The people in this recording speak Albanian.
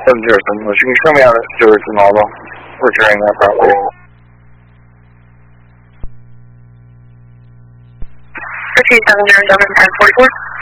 She can show me how to do it and all, returning that property. 1370, 1044.